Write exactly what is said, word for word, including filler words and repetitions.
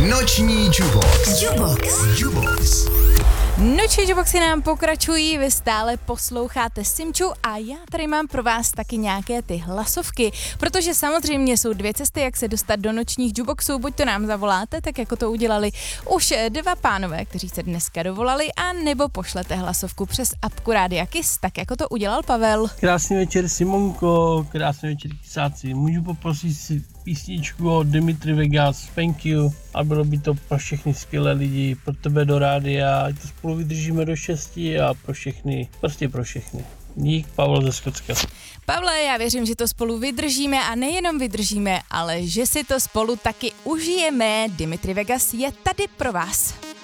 Noční Jubox. Jubox. Jubox. Noční Juboxy nám pokračují, vy stále posloucháte Simču a já tady mám pro vás taky nějaké ty hlasovky, protože samozřejmě jsou dvě cesty, jak se dostat do nočních Juboxů, buď to nám zavoláte, tak jako to udělali už dva pánové, kteří se dneska dovolali, a nebo pošlete hlasovku přes apku Rádia Kiss, tak jako to udělal Pavel. Krásný večer Simonko, krásný večer Kisáci, můžu poprosit si písničku od Dimitri Vegas, Thank You, a bylo by to pro všechny skvělé lidi, pro tebe do rádia, ať to spolu vydržíme do šesti a pro všechny, prostě pro všechny. Dík, Pavel ze Skotska. Pavle, já věřím, že to spolu vydržíme a nejenom vydržíme, ale že si to spolu taky užijeme. Dimitri Vegas je tady pro vás.